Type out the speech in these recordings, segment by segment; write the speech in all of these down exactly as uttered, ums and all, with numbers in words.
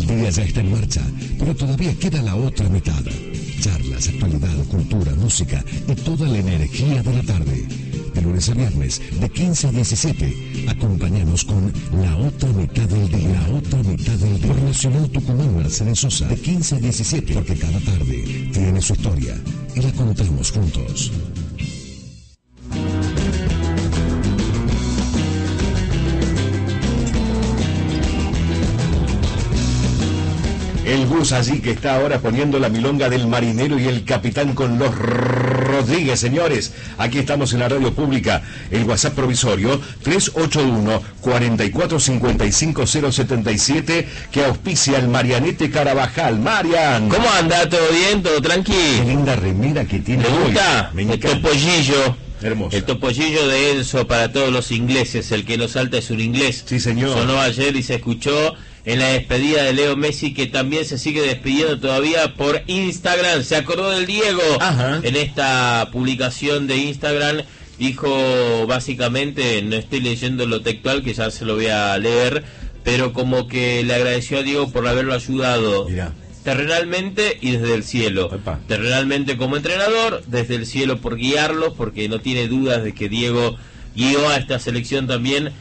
El día ya está en marcha, pero todavía queda la otra mitad. Charlas, actualidad, cultura, música y toda la energía de la tarde. De lunes a viernes, de quince a diecisiete, acompáñanos con La Otra Mitad del Día. La Otra Mitad del Día. Por Nacional Tucumán, Mercedes Sosa, de quince a diecisiete, porque cada tarde tiene su historia y la contamos juntos. El bus allí que está ahora poniendo la milonga del marinero y el capitán con los Rodríguez, señores. Aquí estamos en la radio pública. El WhatsApp provisorio tres ocho uno, cuatro cuatro cinco cinco cero siete siete que auspicia el Marianete Carabajal. Marian. ¿Cómo anda? ¿Todo bien? ¿Todo tranqui? Qué linda remera que tiene. ¿Le gusta? Hoy. Me el encanta. topollillo. Hermoso. El topollillo de Enzo para todos los ingleses. El que no salta es un inglés. Sí, señor. Sonó ayer y se escuchó en la despedida de Leo Messi, que también se sigue despidiendo todavía por Instagram. Se acordó del Diego. Ajá. En esta publicación de Instagram dijo básicamente, no estoy leyendo lo textual que ya se lo voy a leer, pero como que le agradeció a Diego por haberlo ayudado. Mirá. Terrenalmente y desde el cielo. Epa. Terrenalmente como entrenador, desde el cielo por guiarlos, porque no tiene dudas de que Diego guió a esta selección también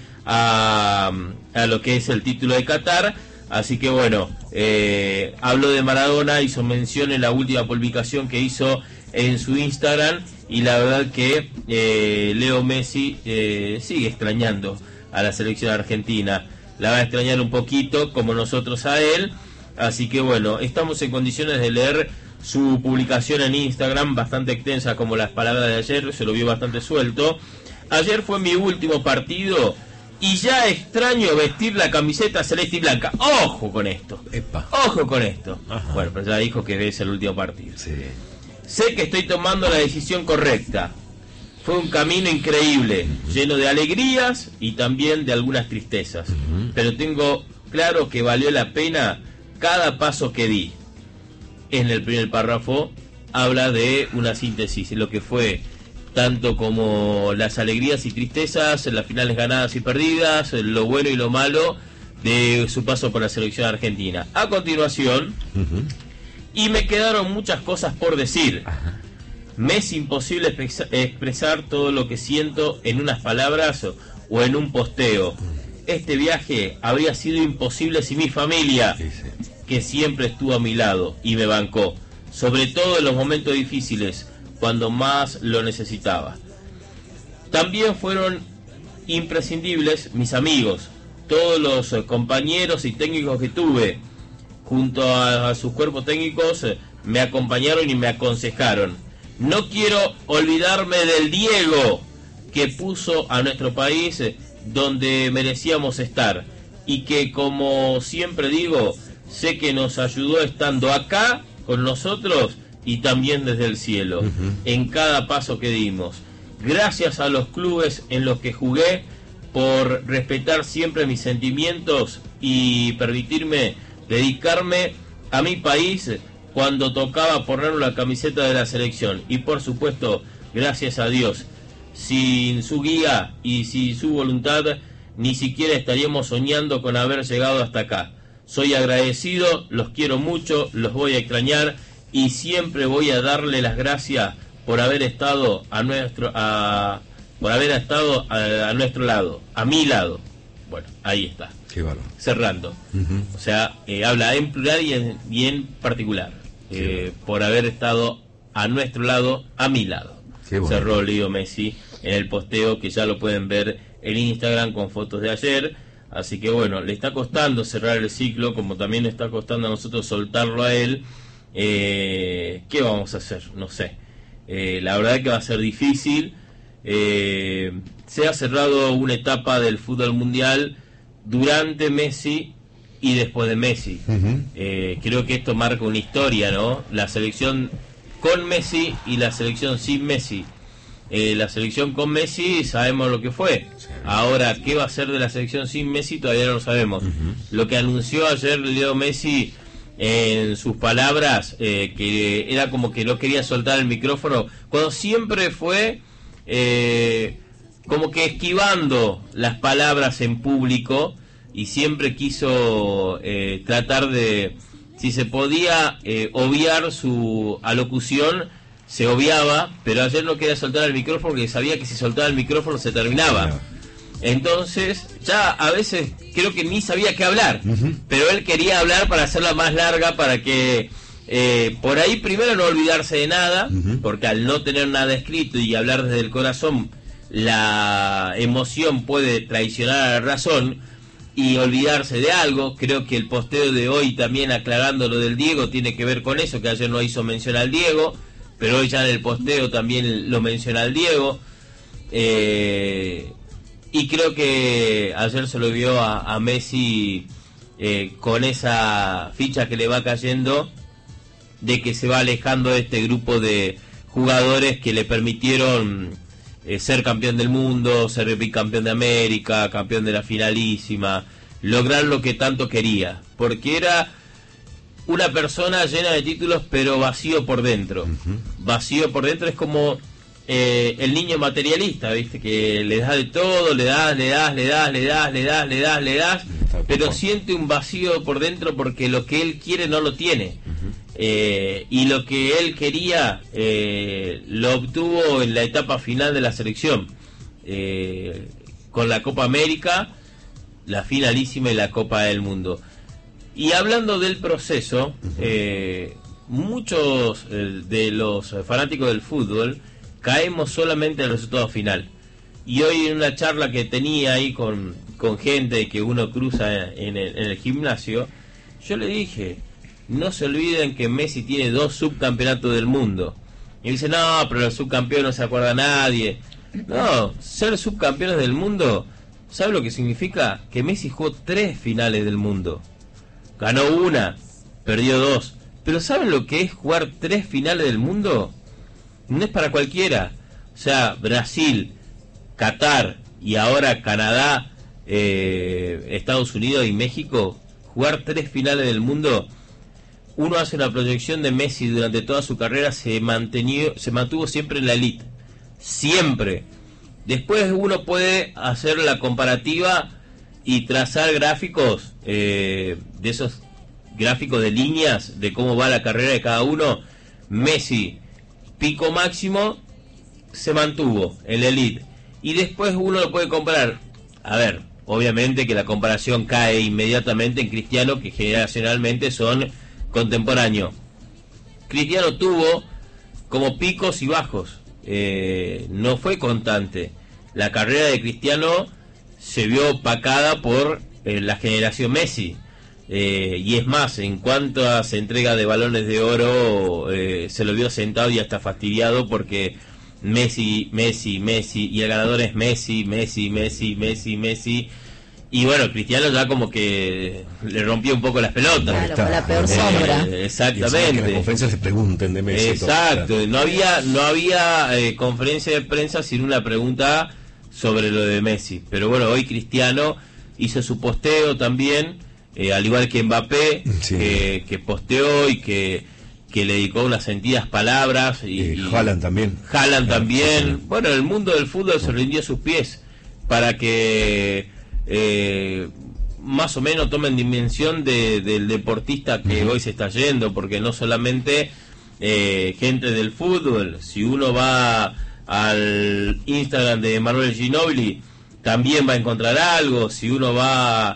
a, a lo que es el título de Qatar. Así que bueno, eh, habló de Maradona, hizo mención en la última publicación que hizo en su Instagram, y la verdad que eh, Leo Messi eh, sigue extrañando a la selección argentina. La va a extrañar un poquito, como nosotros a él. Así que bueno, estamos en condiciones de leer su publicación en Instagram, bastante extensa como las palabras de ayer, se lo vio bastante suelto. Ayer fue mi último partido y ya extraño vestir la camiseta celeste y blanca. Ojo con esto. Epa. Ojo con esto. Ajá. Bueno, pero ya dijo que es el último partido. Sí. Sé que estoy tomando la decisión correcta. Fue un camino increíble, uh-huh. lleno de alegrías y también de algunas tristezas. Uh-huh. Pero tengo claro que valió la pena cada paso que di. En el primer párrafo habla de una síntesis de lo que fue tanto como las alegrías y tristezas, las finales ganadas y perdidas, lo bueno y lo malo de su paso por la selección argentina. A continuación, uh-huh. y me quedaron muchas cosas por decir. Uh-huh. Me es imposible expresa- expresar todo lo que siento en unas palabras o, o en un posteo. Uh-huh. Este viaje habría sido imposible sin mi familia, sí, sí. que siempre estuvo a mi lado y me bancó, sobre todo en los momentos difíciles, cuando más lo necesitaba. También fueron imprescindibles mis amigos, todos los eh, compañeros y técnicos que tuve, junto a, a sus cuerpos técnicos, eh, me acompañaron y me aconsejaron. No quiero olvidarme del Diego, que puso a nuestro país eh, donde merecíamos estar, y que, como siempre digo, sé que nos ayudó estando acá con nosotros y también desde el cielo, uh-huh. en cada paso que dimos. Gracias a los clubes en los que jugué por respetar siempre mis sentimientos y permitirme dedicarme a mi país cuando tocaba poner la camiseta de la selección. Y por supuesto, gracias a Dios. Sin su guía y sin su voluntad, ni siquiera estaríamos soñando con haber llegado hasta acá. Soy agradecido, los quiero mucho, los voy a extrañar y siempre voy a darle las gracias por haber estado a nuestro a por haber estado a, a nuestro lado, a mi lado. Bueno, ahí está. Qué bárbaro. Cerrando. Uh-huh. O sea, eh, habla en plural y en, y en particular. Eh, por haber estado a nuestro lado, a mi lado. Bueno. Cerró Leo Messi en el posteo, que ya lo pueden ver en Instagram con fotos de ayer. Así que bueno, le está costando cerrar el ciclo, como también le está costando a nosotros soltarlo a él. Eh, ¿Qué vamos a hacer? No sé. Eh, la verdad es que va a ser difícil. Eh, se ha cerrado una etapa del fútbol mundial durante Messi y después de Messi. Uh-huh. Eh, creo que esto marca una historia, ¿no? La selección con Messi y la selección sin Messi. Eh, la selección con Messi sabemos lo que fue. Sí. Ahora, ¿qué va a ser de la selección sin Messi? Todavía no lo sabemos. Uh-huh. Lo que anunció ayer Leo Messi en sus palabras, eh, que era como que no quería soltar el micrófono, cuando siempre fue eh, como que esquivando las palabras en público, y siempre quiso eh, tratar de, si se podía eh, obviar su alocución, se obviaba, pero ayer no quería soltar el micrófono porque sabía que si soltaba el micrófono se terminaba. Entonces, ya a veces creo que ni sabía qué hablar, uh-huh. pero él quería hablar para hacerla más larga, para que eh, por ahí primero no olvidarse de nada, uh-huh. porque al no tener nada escrito y hablar desde el corazón, la emoción puede traicionar a la razón y olvidarse de algo. Creo que el posteo de hoy, también aclarando lo del Diego, tiene que ver con eso, que ayer no hizo mención al Diego, pero hoy ya en el posteo también lo menciona al Diego. Eh, y creo que ayer se lo vio a, a Messi eh, con esa ficha que le va cayendo, de que se va alejando de este grupo de jugadores que le permitieron eh, ser campeón del mundo, ser bicampeón de América, campeón de la finalísima, lograr lo que tanto quería, porque era una persona llena de títulos pero vacío por dentro. Uh-huh. Vacío por dentro es como eh, el niño materialista, ¿viste? Que le das de todo, le das, le das, le das, le das, le das, le das, le das, pero siente un vacío por dentro porque lo que él quiere no lo tiene. Uh-huh. Eh, y lo que él quería eh, lo obtuvo en la etapa final de la selección, eh, con la Copa América, la finalísima y la Copa del Mundo. Y hablando del proceso, eh, muchos eh, de los fanáticos del fútbol caemos solamente en el resultado final. Y hoy en una charla que tenía ahí con, con gente que uno cruza en el, en el gimnasio, yo le dije: no se olviden que Messi tiene dos subcampeonatos del mundo. Y dice: no, pero el subcampeón no se acuerda a nadie. No, ser subcampeones del mundo, ¿sabe lo que significa? Que Messi jugó tres finales del mundo. Ganó una, perdió dos. Pero ¿saben lo que es jugar tres finales del mundo? No es para cualquiera. O sea, Brasil, Qatar y ahora Canadá, eh, Estados Unidos y México, jugar tres finales del mundo. Uno hace una proyección de Messi durante toda su carrera, se mantenió, se mantuvo siempre en la elite, siempre. Después uno puede hacer la comparativa y trazar gráficos, eh, de esos gráficos de líneas de cómo va la carrera de cada uno. Messi, pico máximo, se mantuvo en la elite, y después uno lo puede comparar. A ver, obviamente que la comparación cae inmediatamente en Cristiano, que generacionalmente son contemporáneo. Cristiano tuvo como picos y bajos, eh, no fue constante. La carrera de Cristiano se vio opacada por eh, la generación Messi, eh, y es más, en cuanto a se entrega de balones de oro, eh, se lo vio sentado y hasta fastidiado, porque Messi, Messi, Messi, y el ganador es Messi, Messi, Messi, Messi, Messi. Y bueno, Cristiano ya como que le rompió un poco las pelotas. Claro, la peor sombra. Eh, exactamente. Que en las conferencias se pregunten de Messi. Exacto. Todo, claro. No había, no había eh, conferencia de prensa sin una pregunta sobre lo de Messi. Pero bueno, hoy Cristiano hizo su posteo también, eh, al igual que Mbappé, sí. que, que posteó y que, que le dedicó unas sentidas palabras. Y, eh, Haaland también. Haaland también. Bueno, el mundo del fútbol se rindió a sus pies para que Eh, más o menos tomen dimensión de, del deportista que uh-huh. hoy se está yendo, porque no solamente eh, gente del fútbol. Si uno va al Instagram de Manuel Ginóbili, también va a encontrar algo. Si uno va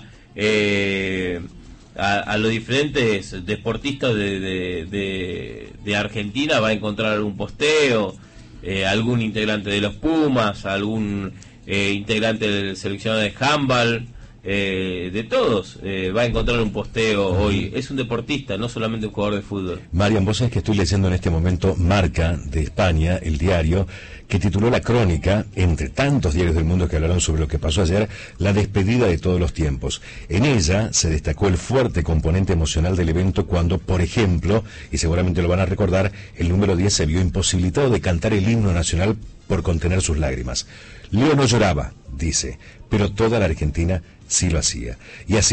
eh, a, a los diferentes deportistas de, de, de, de Argentina, va a encontrar algún posteo, eh, algún integrante de los Pumas, algún Eh, integrante del seleccionado de handball, eh, de todos, eh, va a encontrar un posteo hoy. Es un deportista, no solamente un jugador de fútbol. Marian, vos sabés que estoy leyendo en este momento Marca de España, el diario, que tituló la crónica, entre tantos diarios del mundo que hablaron sobre lo que pasó ayer, la despedida de todos los tiempos. En ella se destacó el fuerte componente emocional del evento cuando, por ejemplo, y seguramente lo van a recordar, el número diez se vio imposibilitado de cantar el himno nacional por contener sus lágrimas. Leo no lloraba, dice, pero toda la Argentina sí lo hacía. Y así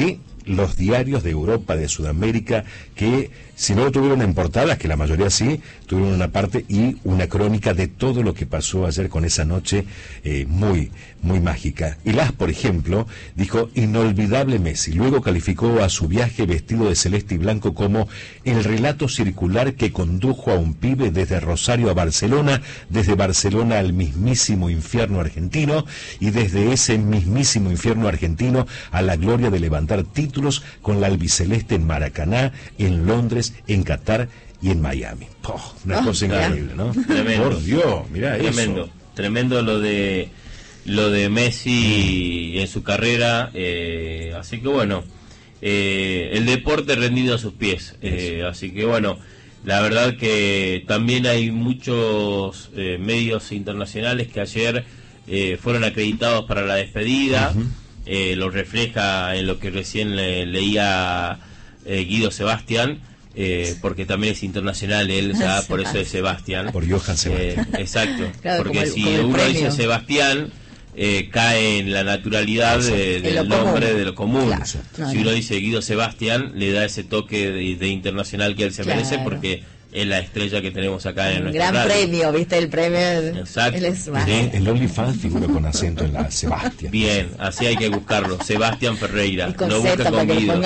los diarios de Europa, de Sudamérica, que si no lo tuvieron en portadas, que la mayoría sí, tuvieron una parte y una crónica de todo lo que pasó ayer con esa noche eh, muy, muy mágica. Y Las, por ejemplo, dijo, inolvidable Messi. Luego calificó a su viaje vestido de celeste y blanco como el relato circular que condujo a un pibe desde Rosario a Barcelona, desde Barcelona al mismísimo infierno argentino, y desde ese mismísimo infierno argentino a la gloria de levantar títulos con la albiceleste en Maracaná, en Londres, en Qatar y en Miami. Oh, una oh, cosa increíble, ¿no? Tremendo. Por Dios, mirá tremendo, eso. Tremendo lo de lo de Messi mm. en su carrera, eh, así que bueno, eh, el deporte rendido a sus pies, eh, así que bueno, la verdad que también hay muchos eh, medios internacionales que ayer eh, fueron acreditados para la despedida. Uh-huh. eh, lo refleja en lo que recién le, leía eh, Guido Sebastián. Eh, porque también es internacional él, o sea, por eso es Sebastián. Por Johann Sebastián. Eh, exacto. Claro, porque el, si uno premio. dice Sebastián, eh, cae en la naturalidad de, del nombre común. de lo común. Claro. No, si no. uno dice Guido Sebastián, le da ese toque de, de internacional que él se claro. merece, porque es la estrella que tenemos acá en nuestra gran radio. Premio, ¿viste? El premio. Exacto. Él es sí, el OnlyFans figura con acento en la Sebastián. Bien, así hay que buscarlo. Sebastián Ferreira. Y con no Z, busquen con Guido.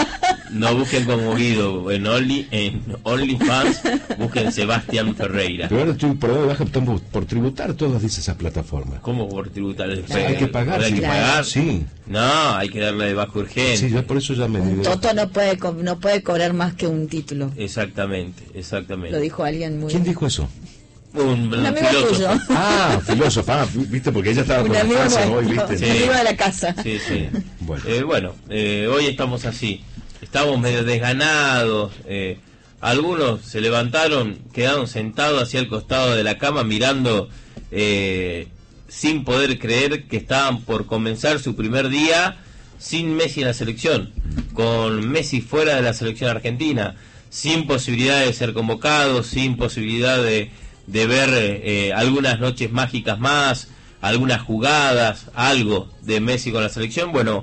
No busquen como Guido. En Only, en OnlyFans busquen Sebastián Ferreira. Pero ahora estoy por ahí baja por, por tributar todas dice esas plataformas. ¿Cómo por tributar? O sea, hay que pagar. ¿Hay sí. que pagar? Sí. No, hay que darle de bajo urgente. Sí, yo por eso ya me digo. Toto no puede no puede cobrar más que un título. Exactamente, exactamente. Lo dijo alguien muy... ¿Quién dijo eso? Un, un amigo filósofo. tuyo. Ah, filósofo, ah, viste, porque ella estaba un con la frase hoy, viste. Sí. Amigo de la casa. Sí, sí. Bueno, eh, bueno eh, hoy estamos así. Estamos medio desganados. Eh, algunos se levantaron, quedaron sentados hacia el costado de la cama mirando, eh, sin poder creer que estaban por comenzar su primer día sin Messi en la selección, con Messi fuera de la selección argentina, sin posibilidad de ser convocado, sin posibilidad de, de ver eh, algunas noches mágicas más, algunas jugadas, algo de Messi con la selección. Bueno,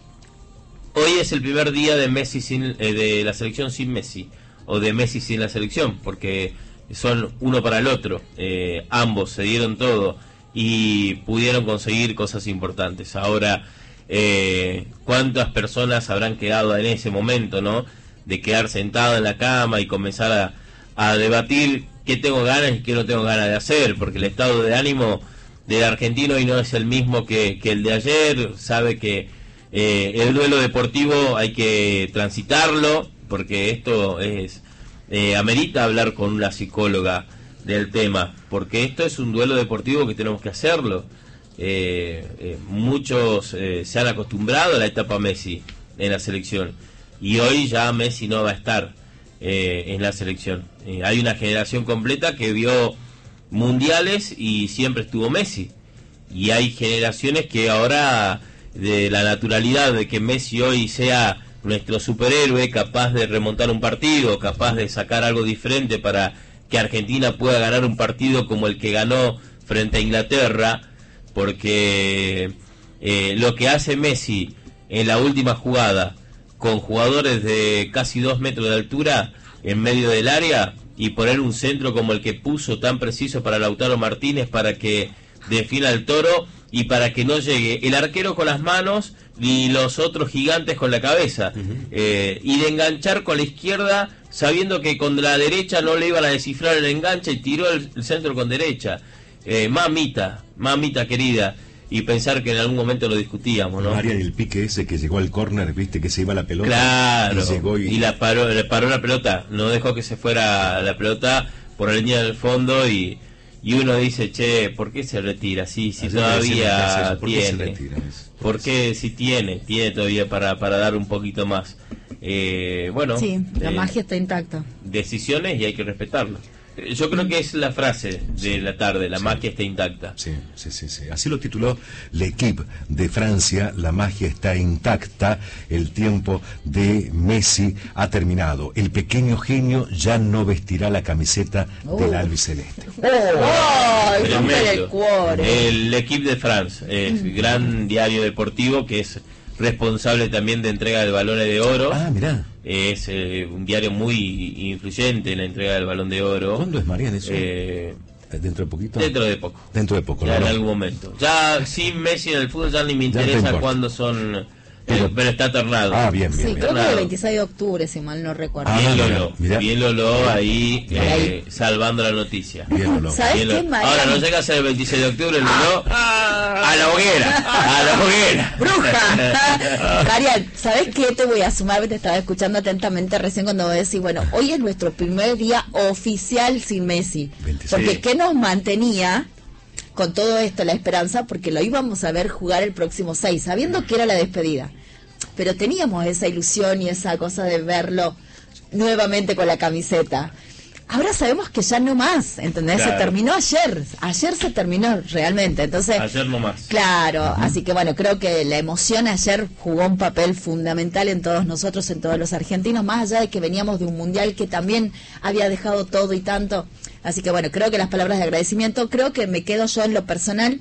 hoy es el primer día de Messi sin, eh, de la selección sin Messi, o de Messi sin la selección, porque son uno para el otro. Eh, ambos se dieron todo y pudieron conseguir cosas importantes. Ahora, eh, ¿cuántas personas habrán quedado en ese momento, no? De quedar sentado en la cama y comenzar a, a debatir qué tengo ganas y qué no tengo ganas de hacer, porque el estado de ánimo del argentino hoy no es el mismo que, que el de ayer. Sabe que eh, el duelo deportivo hay que transitarlo, porque esto es eh, amerita hablar con una psicóloga del tema, porque esto es un duelo deportivo que tenemos que hacerlo. Eh, eh, muchos eh, se han acostumbrado a la etapa Messi en la selección, y hoy ya Messi no va a estar eh, en la selección. Eh, hay una generación completa que vio mundiales y siempre estuvo Messi, y hay generaciones que ahora, de la naturalidad de que Messi hoy sea nuestro superhéroe, capaz de remontar un partido, capaz de sacar algo diferente para que Argentina pueda ganar un partido como el que ganó frente a Inglaterra, porque eh, lo que hace Messi en la última jugada, con jugadores de casi dos metros de altura en medio del área, y poner un centro como el que puso tan preciso para Lautaro Martínez para que defina el Toro y para que no llegue el arquero con las manos ni los otros gigantes con la cabeza, uh-huh. eh, y de enganchar con la izquierda sabiendo que con la derecha no le iban a descifrar el enganche, y tiró el, el centro con derecha. Eh, mamita, mamita querida, y pensar que en algún momento lo discutíamos, ¿no? El área del pique ese que llegó al córner, viste, que se iba la pelota. Claro, y, llegó y... y la paró, le paró la pelota, no dejó que se fuera la pelota por la línea del fondo, y, y uno dice, che, ¿por qué se retira? Sí, si sí, todavía ¿Por tiene. Qué se retira? ¿Por qué si tiene? Tiene todavía para, para dar un poquito más. Eh, bueno, sí, la eh, magia está intacta. Decisiones y hay que respetarlo. Yo creo que es la frase de la tarde, la sí. magia está intacta. Sí, sí, sí, sí. Así lo tituló L'Équipe de Francia, la magia está intacta, el tiempo de Messi ha terminado. El pequeño genio ya no vestirá la camiseta oh. del albiceleste. ¡Oh! Tremendo. El L'Équipe de France, es gran diario deportivo que es responsable también de entrega del Balón de Oro. Ah, mirá. Es eh, un diario muy influyente en la entrega del Balón de Oro. ¿Cuándo es, Marian, eso? Eh, ¿Dentro de poquito? Dentro de poco. Dentro de poco, ya ¿no? en algún momento. Ya sin Messi en el fútbol ya ni me Ya no te interesa importa. cuándo son... Pero- Eh, pero está ternado. Ah, bien, bien, Sí, bien. creo que Nada. el veintiséis de octubre, si mal no recuerdo. Ah, Bien mirá, Lolo, mirá. bien Lolo ahí, Bien. eh, salvando la noticia. Bien, Lolo. ¿Sabes Bien, qué, Lolo. Mariano? Ahora no llega a ser el veintiséis de octubre, el Lolo. A la hoguera, a la hoguera. ¡Bruja! Marian, ¿sabes qué te voy a sumar? Te estaba escuchando atentamente recién cuando vos decís, bueno, hoy es nuestro primer día oficial sin Messi. veintiséis. Porque ¿qué nos mantenía con todo esto, la esperanza? Porque lo íbamos a ver jugar el próximo seis, sabiendo que era la despedida. Pero teníamos esa ilusión y esa cosa de verlo nuevamente con la camiseta. Ahora sabemos que ya no más, ¿entendés? Claro. Se terminó ayer, ayer se terminó realmente, entonces... Ayer nomás. Claro, así que bueno, creo que la emoción ayer jugó un papel fundamental en todos nosotros, en todos los argentinos, más allá de que veníamos de un mundial que también había dejado todo y tanto. Así que bueno, creo que las palabras de agradecimiento, creo que me quedo yo en lo personal,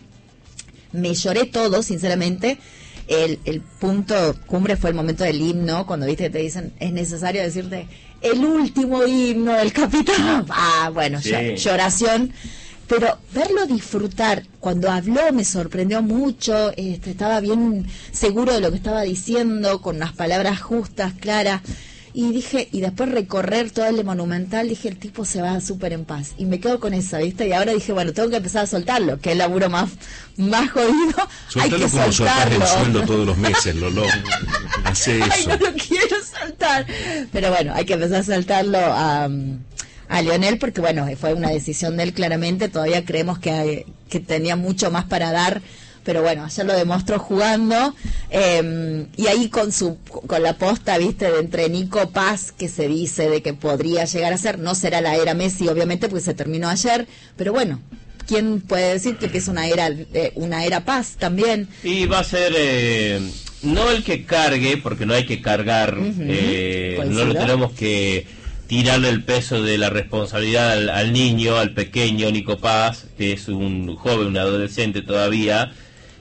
me lloré todo, sinceramente. El, el punto cumbre fue el momento del himno, cuando viste que te dicen, es necesario decirte el último himno del capitán. Ah, bueno, Sí. ya, lloración. Pero verlo disfrutar, cuando habló me sorprendió mucho, este, estaba bien seguro de lo que estaba diciendo, con unas palabras justas, claras. Y dije, y después recorrer todo el Monumental, dije, el tipo se va súper en paz. Y me quedo con esa, ¿viste? Y ahora dije, bueno, tengo que empezar a soltarlo, que es el laburo más, más jodido. Hay Soltalo que como soltás soltarlo. el sueldo todos los meses, Lolo. Hace Ay, eso. no lo quiero soltar. Pero bueno, hay que empezar a soltarlo a, a Lionel, porque bueno, fue una decisión de él claramente. Todavía creemos que, que tenía mucho más para dar. Pero bueno, ayer lo demostró jugando, eh, y ahí con su con la posta, viste, de entre Nico Paz, que se dice de que podría llegar a ser, no será la era Messi, obviamente, porque se terminó ayer, pero bueno, ¿quién puede decir que empieza una era eh, una era Paz también? Y va a ser, eh, no el que cargue, porque no hay que cargar, Ujú, eh, no coincido. lo tenemos que tirarle el peso de la responsabilidad al, al niño, al pequeño Nico Paz, que es un joven, un adolescente todavía.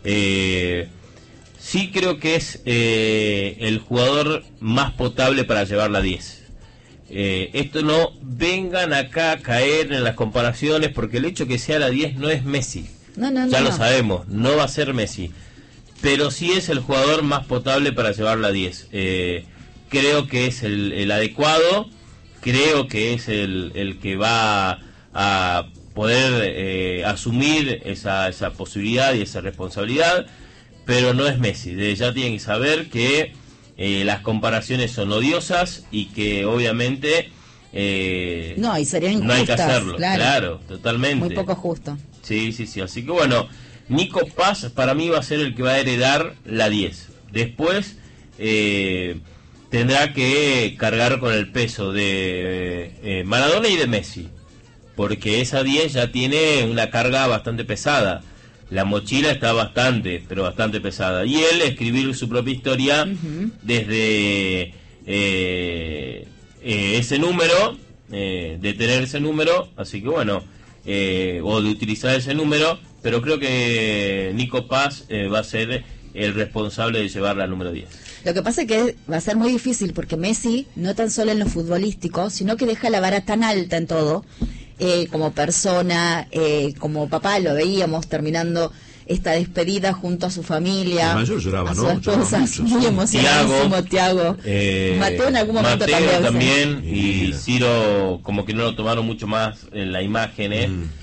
Eh, sí creo que es eh, el jugador más potable para llevar la diez. Eh, esto no vengan acá a caer en las comparaciones, porque el hecho que sea la diez no es Messi. No, no, Ya no, lo no. sabemos, no va a ser Messi. Pero sí es el jugador más potable para llevar la diez. Eh, creo que es el, el adecuado, creo que es el, el que va a poder eh, asumir esa, esa posibilidad y esa responsabilidad, pero no es Messi. De ya tienen que saber que eh, las comparaciones son odiosas y que obviamente eh, No, y serían no hay que injustas, hacerlo, claro. claro, totalmente. Muy poco justo. Sí, sí, sí. Así que bueno, Nico Paz para mí va a ser el que va a heredar la diez. Después eh, tendrá que cargar con el peso de eh, Maradona y de Messi, porque esa diez ya tiene una carga bastante pesada. La mochila está bastante, pero bastante pesada. Y él escribir su propia historia Ujú. desde eh, eh, ese número, eh, de tener ese número, así que bueno, eh, o de utilizar ese número, pero creo que Nico Paz eh, va a ser el responsable de llevar la número diez. Lo que pasa es que va a ser muy difícil porque Messi, no tan solo en lo futbolístico, sino que deja la vara tan alta en todo, eh, como persona, eh, como papá, lo veíamos terminando esta despedida junto a su familia, El mayor lloraba, a su ¿no? esposa, Lloraba mucho, muy sí. emocionadísimo, Tiago. Eh, Mateo en algún momento Mateo también. también, y Mira. Ciro como que no lo tomaron mucho más en la imagen, ¿eh? Mm.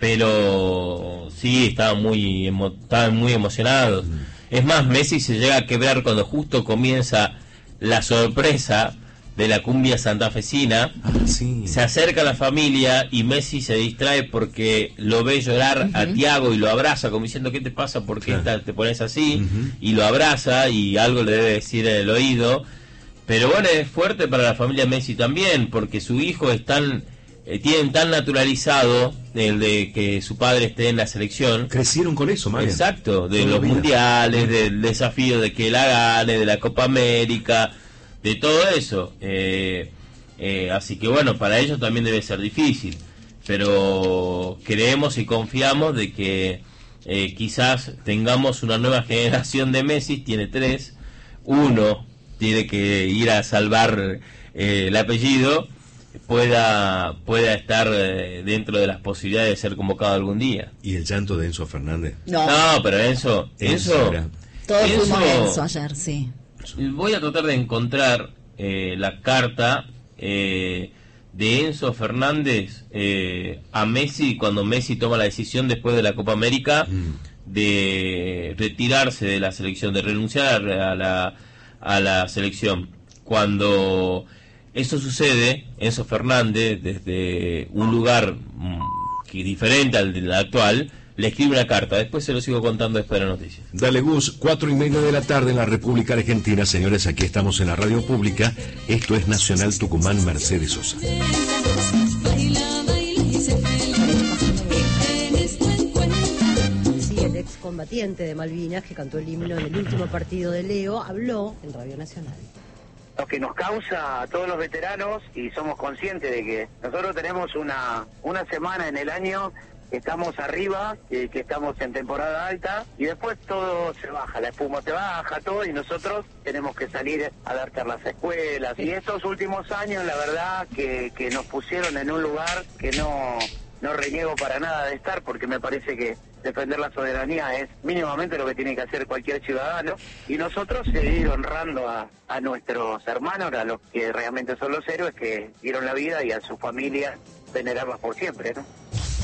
Pero sí, estaban muy, emo- estaban muy emocionados. Mm. Es más, Messi se llega a quebrar cuando justo comienza la sorpresa de la cumbia santafesina. Ah, sí. Se acerca a la familia y Messi se distrae porque lo ve llorar a Thiago y lo abraza como diciendo, ¿qué te pasa? ¿Por qué Claro. ta- te pones así? Ujú. Y lo abraza y algo le debe decir en el oído. Pero bueno, es fuerte para la familia Messi también, porque su hijo es tan, eh, tienen tan naturalizado el de que su padre esté en la selección. Crecieron con eso, Marian. Exacto, de Toda la los vida. mundiales, del desafío de que la gane, de la Copa América, de todo eso. Eh, eh, así que bueno, para ellos también debe ser difícil, pero creemos y confiamos de que eh, quizás tengamos una nueva generación de Messi, tiene tres, uno tiene que ir a salvar eh, el apellido, pueda pueda estar eh, dentro de las posibilidades de ser convocado algún día. ¿Y el llanto de Enzo Fernández? No, no pero Enzo, Enzo, Enzo todos Enzo, fuimos Enzo ayer, sí. Voy a tratar de encontrar eh, la carta eh, de Enzo Fernández eh, a Messi cuando Messi toma la decisión después de la Copa América mm. de retirarse de la selección, de renunciar a la a la selección. Cuando eso sucede, Enzo Fernández, desde un lugar que diferente al del actual, le escribe una carta. Después se lo sigo contando después de las noticias. Dale, Gus, cuatro y media de la tarde en la República Argentina. Señores, aquí estamos en la radio pública. Esto es Nacional Tucumán, Mercedes Sosa. El excombatiente de Malvinas, que cantó el himno en el último partido de Leo, habló en Radio Nacional. Lo que nos causa a todos los veteranos, y somos conscientes de que nosotros tenemos una, una semana en el año, estamos arriba, que, que estamos en temporada alta, y después todo se baja, la espuma se baja, todo, y nosotros tenemos que salir a dar charlas a escuelas. Y estos últimos años, la verdad, que, que nos pusieron en un lugar que no, no reniego para nada de estar, porque me parece que defender la soberanía es mínimamente lo que tiene que hacer cualquier ciudadano, y nosotros seguir honrando a, a nuestros hermanos, a los que realmente son los héroes que dieron la vida, y a sus familias venerarlos por siempre, ¿no?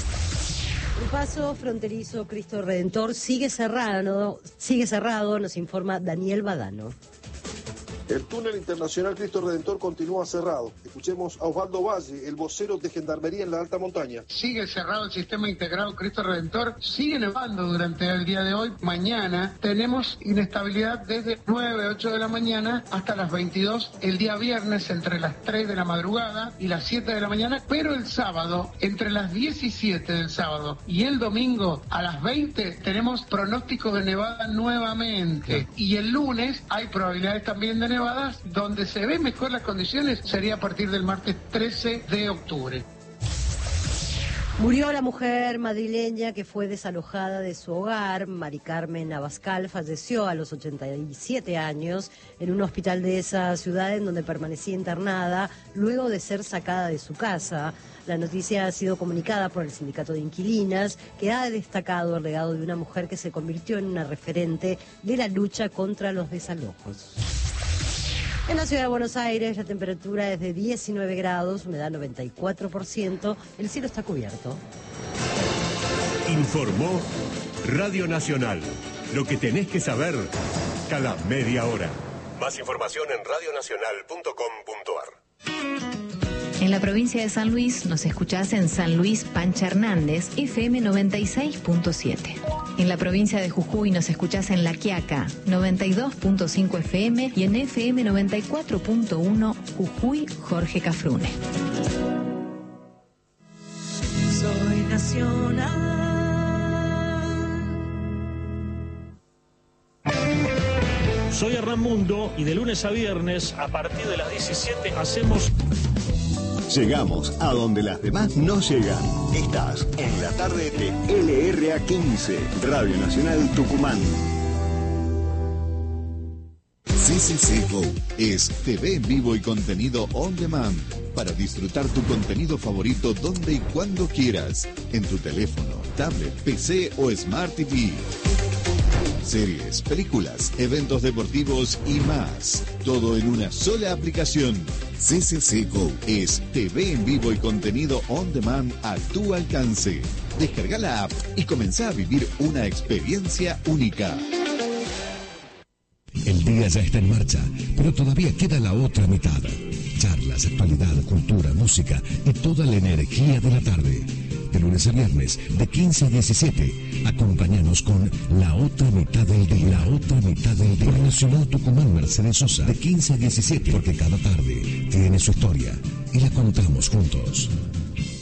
El paso fronterizo Cristo Redentor sigue cerrado, sigue cerrado, nos informa Daniel Badano. El túnel internacional Cristo Redentor continúa cerrado. Escuchemos a Osvaldo Valle, el vocero de Gendarmería en la alta montaña. Sigue cerrado el sistema integrado Cristo Redentor, sigue nevando durante el día de hoy. Mañana tenemos inestabilidad desde nueve, ocho de la mañana hasta las veintidós, el día viernes entre las tres de la madrugada y las siete de la mañana, pero el sábado, entre las diecisiete del sábado y el domingo a las veinte, tenemos pronóstico de nevada nuevamente. Y el lunes hay probabilidades también de nevada. Donde se ven mejor las condiciones sería a partir del martes trece de octubre. Murió la mujer madrileña que fue desalojada de su hogar. Mari Carmen Abascal falleció a los ochenta y siete años en un hospital de esa ciudad en donde permanecía internada luego de ser sacada de su casa. La noticia ha sido comunicada por el Sindicato de Inquilinas, que ha destacado el legado de una mujer que se convirtió en una referente de la lucha contra los desalojos. En la ciudad de Buenos Aires la temperatura es de diecinueve grados, humedad noventa y cuatro por ciento, el cielo está cubierto. Informó Radio Nacional, lo que tenés que saber cada media hora. Más información en radio nacional punto com punto ar. En la provincia de San Luis nos escuchás en San Luis Pancha Hernández, F M noventa y seis punto siete. En la provincia de Jujuy nos escuchás en La Quiaca, noventa y dos punto cinco F M, y en F M noventa y cuatro punto uno Jujuy, Jorge Cafrune. Soy nacional. Soy Hernán Mundo y de lunes a viernes a partir de las diecisiete hacemos... Llegamos a donde las demás no llegan. Estás en la tarde de L R A quince, Radio Nacional Tucumán. C C C Go es T V en vivo y contenido on demand para disfrutar tu contenido favorito donde y cuando quieras, en tu teléfono, tablet, P C o Smart T V. Series, películas, eventos deportivos y más. Todo en una sola aplicación. C C C Go es T V en vivo y contenido on demand a tu alcance. Descarga la app y comenzá a vivir una experiencia única. El día ya está en marcha, pero todavía queda la otra mitad. Charlas, actualidad, cultura, música y toda la energía de la tarde. De lunes a viernes, de quince a diecisiete, acompáñanos con La Otra Mitad del Día. La Otra Mitad del Día. Nacional Tucumán, Mercedes Sosa, de quince a diecisiete, porque cada tarde tiene su historia y la contamos juntos.